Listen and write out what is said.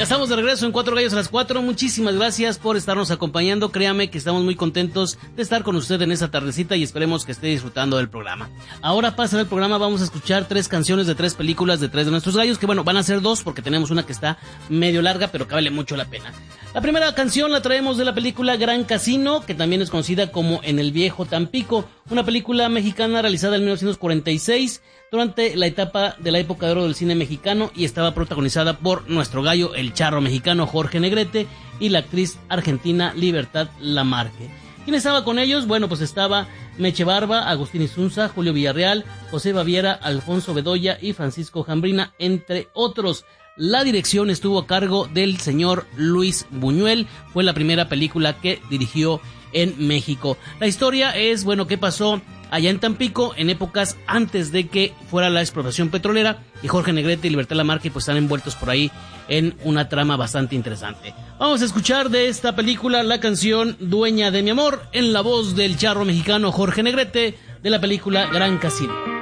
Ya estamos de regreso en Cuatro Gallos a las 4. Muchísimas gracias por estarnos acompañando. Créame que estamos muy contentos de estar con usted en esta tardecita y esperemos que esté disfrutando del programa. Ahora pasa el programa, vamos a escuchar 3 canciones de 3 películas de 3 de nuestros gallos, que bueno, van a ser 2 porque tenemos una que está medio larga, pero que vale mucho la pena. La primera canción la traemos de la película Gran Casino, que también es conocida como En el Viejo Tampico, una película mexicana realizada en 1946 durante la etapa de la época de oro del cine mexicano y estaba protagonizada por nuestro gallo, el charro mexicano Jorge Negrete, y la actriz argentina Libertad Lamarque. ¿Quién estaba con ellos? Bueno, pues estaba Meche Barba, Agustín Isunza, Julio Villarreal, José Baviera, Alfonso Bedoya y Francisco Jambrina, entre otros. La dirección estuvo a cargo del señor Luis Buñuel, fue la primera película que dirigió en México. La historia es, bueno, qué pasó allá en Tampico en épocas antes de que fuera la explotación petrolera, y Jorge Negrete y Libertad Lamarque pues están envueltos por ahí en una trama bastante interesante. Vamos a escuchar de esta película la canción Dueña de mi amor en la voz del charro mexicano Jorge Negrete de la película Gran Casino.